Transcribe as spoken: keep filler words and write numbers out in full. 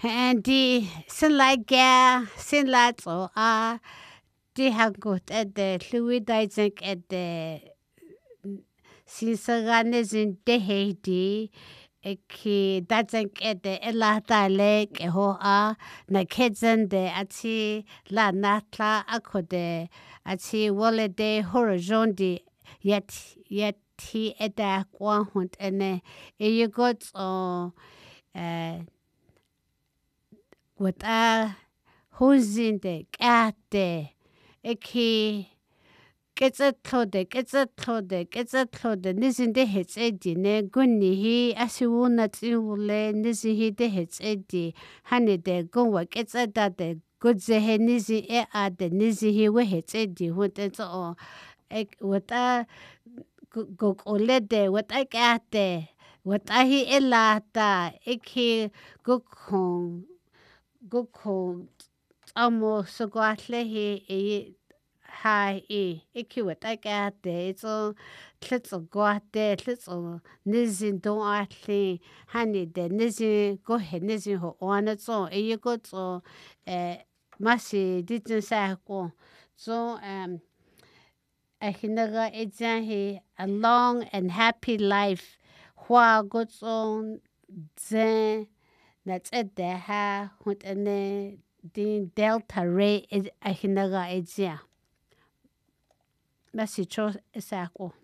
Handy sin like ga sin lots or ah di hagot at the fluid I think at the sinsaganism de Haiti eki datsink at the elata lake ho a na kids de ati la natla akode ati wole de horizon di yet yet he at the one hunt and you got on uh what a who's in the cat there eki gets a clode gets a clode gets a clode nisin de hits eddy ne gunni he as you not in wule nisi he de hits eddy honey de gun work it's a that the good ze he nisi e at the nisi he we hits eddy what it's all what a go ole de what I got there what I he elata eki go home go home almost so go he e hi e iki wat I got there so let's go out there let's nizin don't atli honey de nizin go ahead nizin ho on it so e you go so eh masi didn't say go so um a hinaga exam he a long and happy life hwa go so zen that's it there ha hut ane din delta ray is a hinaga exam Message is ako.